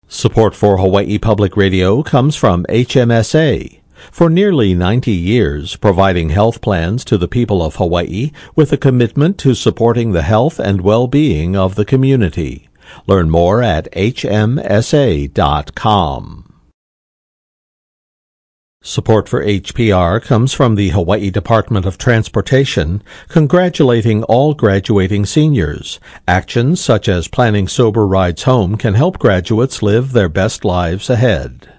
Support for Hawaii Public Radio comes from HMSA. For nearly 90 years, providing health plans to the people of Hawaii with a commitment to supporting the health and well-being of the community. Learn more at hmsa.com. Support for HPR comes from the Hawaii Department of Transportation, congratulating all graduating seniors. Actions such as planning sober rides home can help graduates live their best lives ahead.